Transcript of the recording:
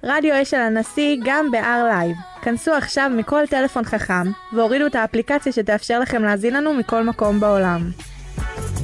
רדיו אשל הנשיא גם ב-R Live. כנסו עכשיו מכל טלפון חכם והורידו את האפליקציה שתאפשר לכם להזין לנו מכל מקום בעולם.